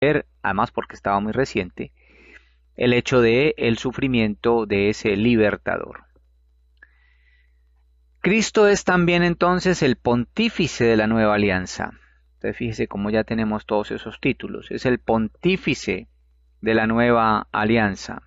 además porque estaba muy reciente, el hecho de el sufrimiento de ese libertador. Cristo es también entonces el pontífice de la nueva alianza. Entonces fíjese cómo ya tenemos todos esos títulos. Es el pontífice de la nueva alianza,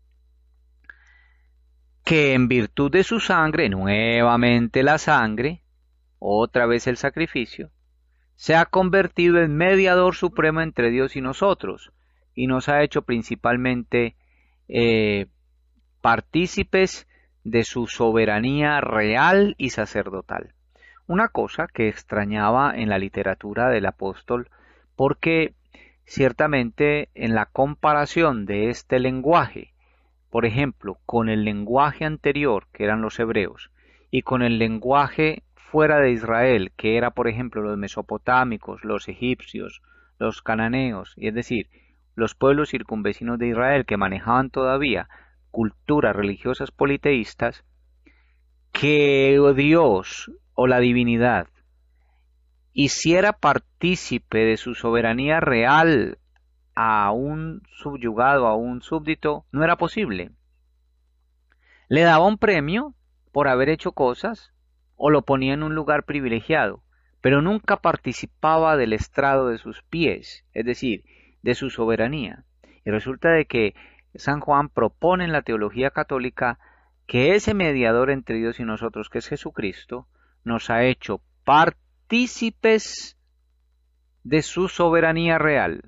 que en virtud de su sangre, nuevamente la sangre, otra vez el sacrificio, se ha convertido en mediador supremo entre Dios y nosotros, y nos ha hecho principalmente eh, partícipes de su soberanía real y sacerdotal. Una cosa que extrañaba en la literatura del apóstol, porque ciertamente en la comparación de este lenguaje, por ejemplo, con el lenguaje anterior, que eran los hebreos, y con el lenguaje fuera de Israel, que era, por ejemplo, los mesopotámicos, los egipcios, los cananeos, y es decir, los pueblos circunvecinos de Israel que manejaban todavía culturas religiosas politeístas, que Dios o la divinidad hiciera partícipe de su soberanía real a un subyugado, a un súbdito, no era posible. Le daba un premio por haber hecho cosas o lo ponía en un lugar privilegiado, pero nunca participaba del estrado de sus pies, es decir, de su soberanía. Y resulta de que San Juan propone en la teología católica que ese mediador entre Dios y nosotros, que es Jesucristo, nos ha hecho partícipes de su soberanía real.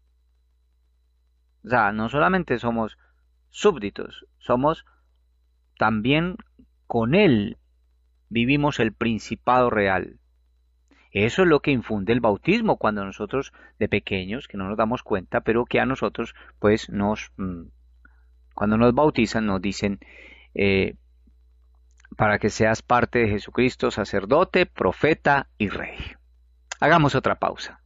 O sea, no solamente somos súbditos, somos también con Él vivimos el principado real. Eso es lo que infunde el bautismo cuando nosotros de pequeños, que no nos damos cuenta, pero que a nosotros pues cuando nos bautizan nos dicen eh, para que seas parte de Jesucristo, sacerdote, profeta y rey. Hagamos otra pausa.